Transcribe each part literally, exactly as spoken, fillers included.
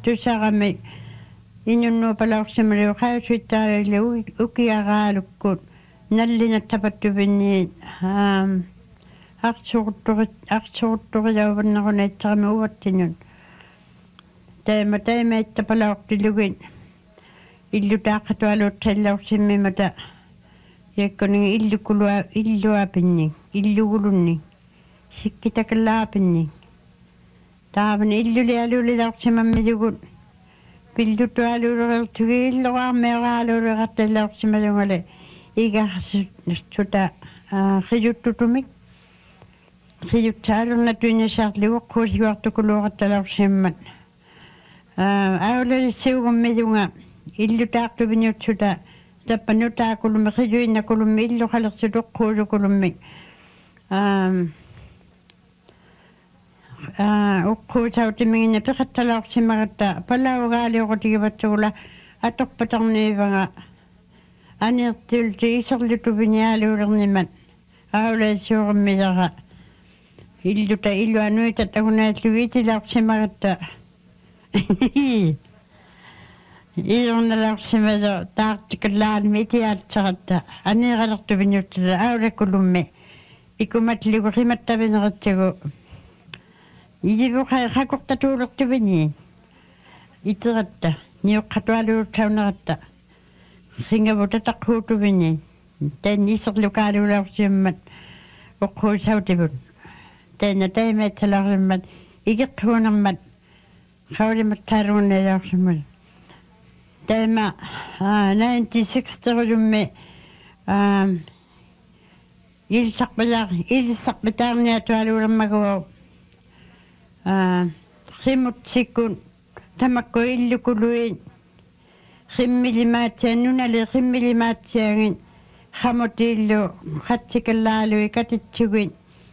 tusarami inunnu palaorsimali qaasuittaarille ukiaraalukkut nallinat tapattuvini um aqsuqutturit aqsuquttoriauvannerunaittарами uvattinun taima taima ittapalaortilugin illutaaqatualuuttallaorsimmimata yakkuningi illukulua illuapinni illugulunni sikkitakallaapinni taavani illulialuulilaorsimammilugun pillutualuulertugiilloraammeeraaluulerattallaorsimalungale igarsuta qijuttutumik qijutaalernatuinnisaarluguqquusiuartukuluuqattalaorsimmat aulalissiugummilunga illutaartuviniutsuta tappanutaakulumi qijuinnakulummi illuqalersutuqquulukulummi um ah uqquusautimingina peqattalaorsimagatta palaugaaliuqutigivatsugula atorpatarniivanga anertilti iserlutuviniaaluulernimat aulaissuuqammilara illuta illuanuita tagunaallugiitilaorsimagatta iornalaorsimalo taartikallaarmi itiaatsaqatta aneeralertuviniuttala aulakulummi ikumatligu qimattavineritsagu idivuqa qaqortatuulertuvini iteratta niuqqatualuuttaunerata singavuta taqquutuvini tanniserlukaaluulaorsimmat uqquusautivut taina taimaatsalaarimmat igeqquunermat qaulimattaaluunnaalaorsimmat taima nineteen sixty-rummi um ilsaqpalaaq ilsaqpitaarniatualuulermaguo ah qimutsikun tamakku illukuluin qimmilimaatiannunali qimmilimaatiangin qamutillu qatsikallaalui katitsuguin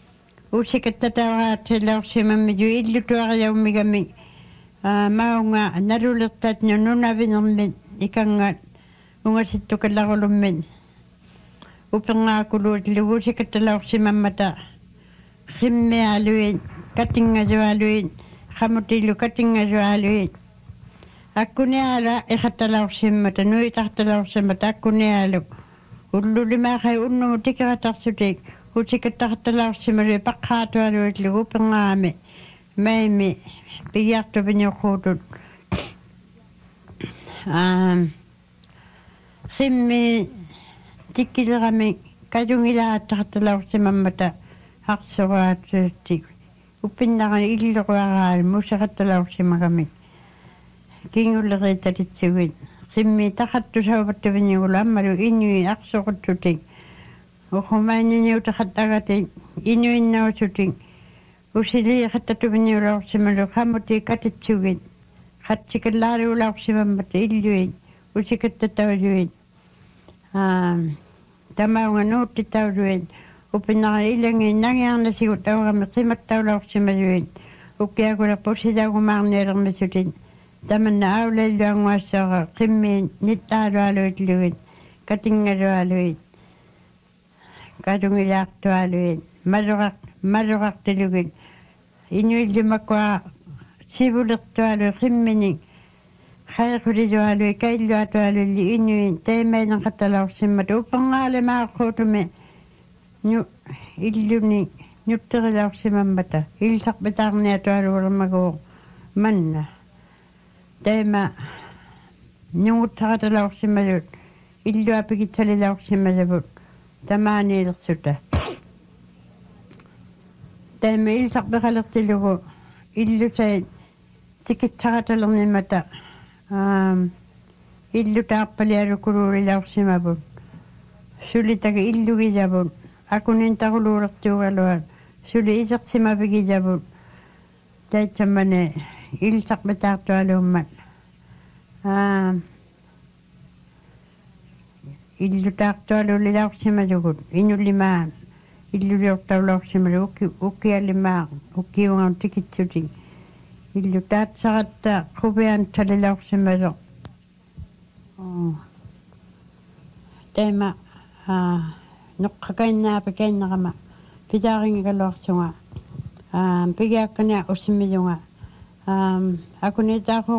usikattataaraatsilorsimammiyu illutuariaumigami maunga nalulertaatnu nunavinermit ikangat ungasittukallarulummin upengaakuluut lugusikattalorsimammata qimmiaaluin katingasualuin qamutillu katingasualuin akkuniaala iqattalaorsimmata nuitartalaorsimmata akkuniaalu ullulimaaqai unnumu tikiratarsutik usikattaqattalaorsimalu paqqaatualuitlugu upengaami maimi pigiartuviniuquutut um qimmi tikkilerami kajungilaattaqattalaorsimammata aqsuraatsuutik uppinnarani illeruaraal musaqattalaorsimagami kingulleritalitsuguit qimmi taqattusaupattuviniugulu ammalu inui aqsoqutsutik uqumaaniniutaqattagatik inuinnausutik usiliiqattatuviniulaorsimalu qamuti katitsugit qatsikallaaluulaorsimammat illuit usikattatauluit um tamaunga nuuttitauluit upinnarani ilangi nangiarnasigut aurami qimattaulaorsimaluit ukkiakulerpusilagumaarnialermisutit tamanna aulailluanguassaaqa qimmiin nittaalualuitlugit katingalualuit kadungilaartualuit maluqaq maluqartilugit inuillumakua sivulertualu qimmini qaiqulilualui kailluatualulli inuin taimainaqattalaorsimmat upengaalimaaqquutumi nu illuni nutterilaorsimammata ilsaqpitaarniatualuulermagu manna taima nuuttaqatalaorsimalut illuapikitsalilaorsimalavut tamaaniilersuta taima ilsaqpiqalertilugu illusait tikitsaqatalernimmata um illutaarpalialukuluulilaorsimavut sulitaga illugijavut akunintaruluulertuugaluat suli isersimavigijavut taitsammane ilsaqpitaartualuummat um illutaartualuulilaorsimalugut inullimaan illuliortaulaorsimalu ukki ukkiallimaa ukkiungaun tikitsutik illutaatsaqatta qubian talilaorsimalu taima ah noqqakainnaapa kainnerama pitaaringigaluarsunga um pigiakkania ussimilunga um akuniitaaqu